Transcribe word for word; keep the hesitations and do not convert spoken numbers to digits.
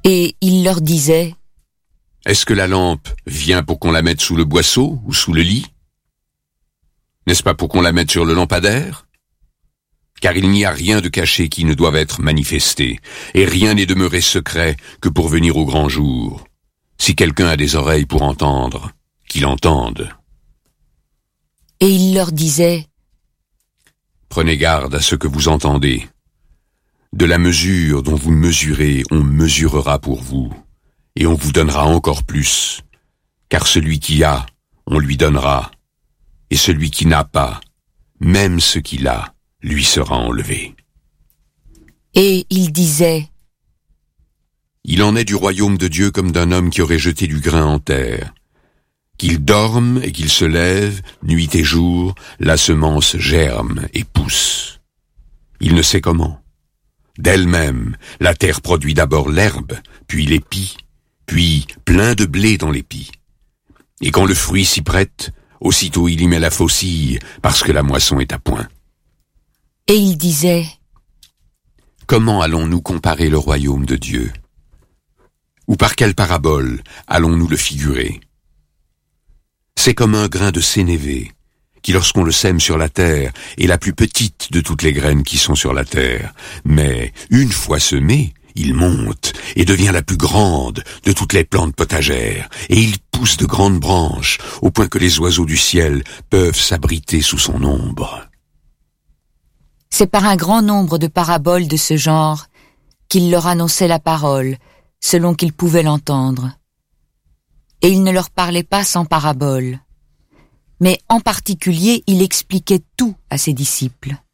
Et il leur disait: Est-ce que la lampe vient pour qu'on la mette sous le boisseau ou sous le lit? N'est-ce pas pour qu'on la mette sur le lampadaire? Car il n'y a rien de caché qui ne doive être manifesté, et rien n'est demeuré secret que pour venir au grand jour. Si quelqu'un a des oreilles pour entendre, qu'il entende. Et il leur disait: Prenez garde à ce que vous entendez. De la mesure dont vous mesurez, on mesurera pour vous, et on vous donnera encore plus. Car celui qui a, on lui donnera, et celui qui n'a pas, même ce qu'il a, lui sera enlevé. Et il disait: Il en est du royaume de Dieu comme d'un homme qui aurait jeté du grain en terre. Qu'il dorme et qu'il se lève, nuit et jour, la semence germe et pousse. Il ne sait comment. D'elle-même, la terre produit d'abord l'herbe, puis l'épi, puis plein de blé dans l'épi. Et quand le fruit s'y prête, aussitôt il y met la faucille, parce que la moisson est à point. Et il disait: Comment allons-nous comparer le royaume de Dieu? Ou par quelle parabole allons-nous le figurer? C'est comme un grain de sénévé, qui lorsqu'on le sème sur la terre est la plus petite de toutes les graines qui sont sur la terre. Mais une fois semé, il monte et devient la plus grande de toutes les plantes potagères, et il pousse de grandes branches, au point que les oiseaux du ciel peuvent s'abriter sous son ombre. C'est par un grand nombre de paraboles de ce genre qu'il leur annonçait la parole, selon qu'ils pouvaient l'entendre. Et il ne leur parlait pas sans paraboles. Mais en particulier, il expliquait tout à ses disciples.